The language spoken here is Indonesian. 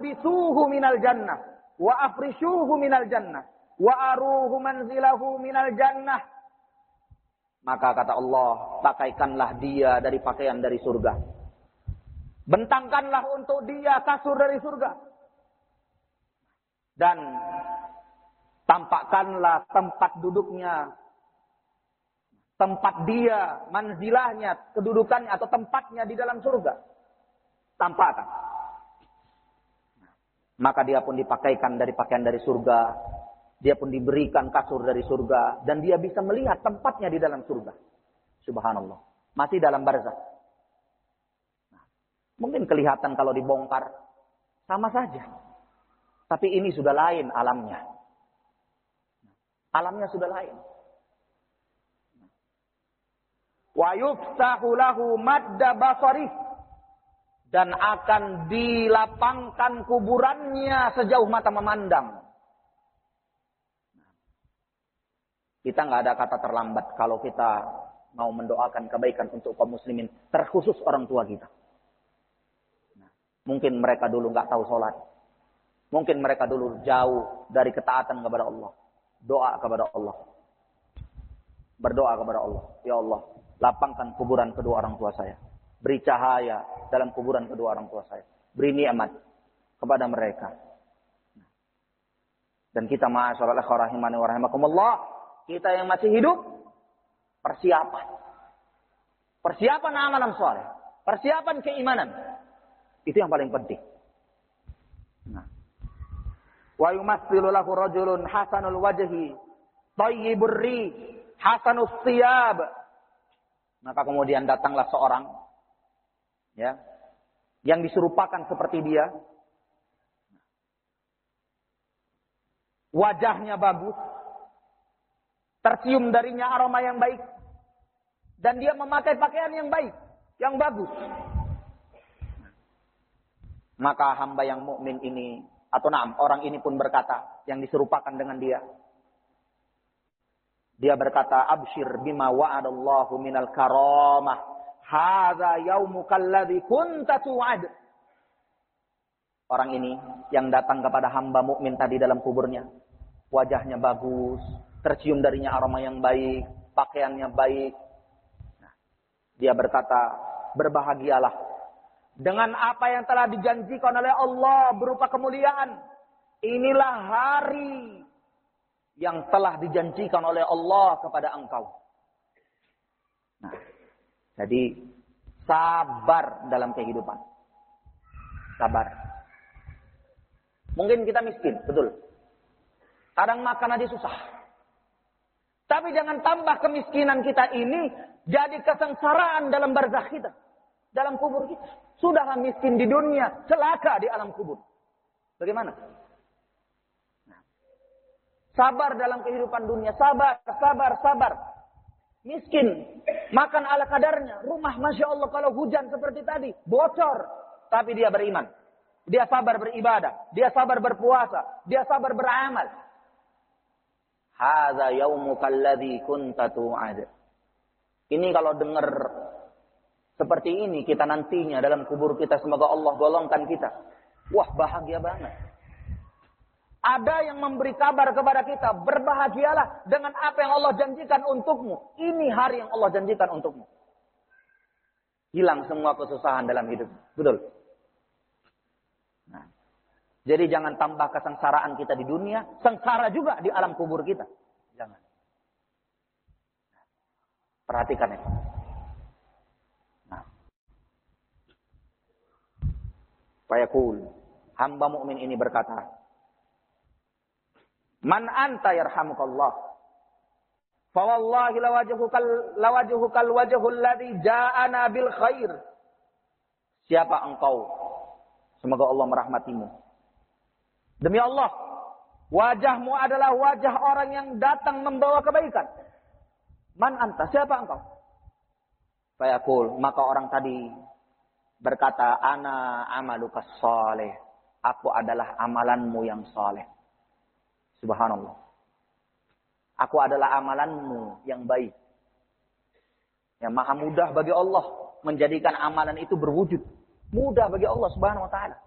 bisuhu minal jannah wa afrishuhu minal jannah wa aruhu manzilahu minal jannah. Maka kata Allah, pakaikanlah dia dari pakaian dari surga. Bentangkanlah untuk dia kasur dari surga. Dan tampakkanlah tempat duduknya, tempat dia, manzilahnya, kedudukannya atau tempatnya di dalam surga. Tampakkan. Maka dia pun dipakaikan dari pakaian dari surga. Dia pun diberikan kasur dari surga. Dan dia bisa melihat tempatnya di dalam surga. Subhanallah. Masih dalam barzakh. Mungkin kelihatan kalau dibongkar. Sama saja. Tapi ini sudah lain alamnya. Alamnya sudah lain. Wa yuftahu lahu madda basarih. Dan akan dilapangkan kuburannya sejauh mata memandang. Kita nggak ada kata terlambat kalau kita mau mendoakan kebaikan untuk kaum muslimin, terkhusus orang tua kita. Mungkin mereka dulu nggak tahu sholat, mungkin mereka dulu jauh dari ketaatan kepada Allah. Doa kepada Allah, berdoa kepada Allah. Ya Allah, lapangkan kuburan kedua orang tua saya, beri cahaya dalam kuburan kedua orang tua saya, beri nikmat kepada mereka. Dan kita ma'asyiral ikhwah rahimani wa rahimakumullah, kita yang masih hidup, persiapan amalan saleh, persiapan keimanan, itu yang paling penting. Nah, wa yumassilu lahu rajulun hasanul wajhi, thayyibur rih, hasanus thiyab. Maka kemudian datanglah seorang, ya, yang diserupakan seperti dia, wajahnya bagus, tercium darinya aroma yang baik. Dan dia memakai pakaian yang baik, yang bagus. Maka hamba yang mukmin ini, atau orang ini pun berkata, yang diserupakan dengan dia. Dia berkata, abshir bima wa'adallahu minal karamah. Hadza yaumukal ladzi kunta tu'ad. Orang ini yang datang kepada hamba mukmin tadi dalam kuburnya. Wajahnya bagus, tercium darinya aroma yang baik, pakaiannya baik. Nah, dia berkata, berbahagialah dengan apa yang telah dijanjikan oleh Allah berupa kemuliaan. Inilah hari yang telah dijanjikan oleh Allah kepada engkau. Nah, jadi sabar dalam kehidupan. Sabar. Mungkin kita miskin, betul. Kadang makan aja susah. Tapi jangan tambah kemiskinan kita ini jadi kesengsaraan dalam barzakh kita. Dalam kubur kita. Sudahlah miskin di dunia, celaka di alam kubur. Bagaimana? Sabar dalam kehidupan dunia. Sabar. Miskin. Makan ala kadarnya. Rumah, Masya Allah, kalau hujan seperti tadi, bocor. Tapi dia beriman. Dia sabar beribadah. Dia sabar berpuasa. Dia sabar beramal. Hadza yaumukal ladzi kunta tu'ad. Ini kalau dengar seperti ini kita nantinya dalam kubur kita, semoga Allah golongkan kita. Wah, bahagia banget. Ada yang memberi kabar kepada kita, berbahagialah dengan apa yang Allah janjikan untukmu. Ini hari yang Allah janjikan untukmu. Hilang semua kesusahan dalam hidup. Betul. Nah, jadi jangan tambah kesengsaraan kita di dunia, sengsara juga di alam kubur kita. Jangan. Perhatikan itu. Nah. Fayaqul, hamba mukmin ini berkata, "Man anta yarhamukallah? Fa wallahi lawajhukal wajhul ladzi ja'ana bil khair." Siapa engkau? Semoga Allah merahmatimu. Demi Allah, wajahmu adalah wajah orang yang datang membawa kebaikan. Man anta? Siapa engkau? Fayaqul, maka orang tadi berkata, ana amalukas saleh. Aku adalah amalanmu yang saleh. Subhanallah. Aku adalah amalanmu yang baik. Yang maha mudah bagi Allah menjadikan amalan itu berwujud. Mudah bagi Allah Subhanahu wa taala.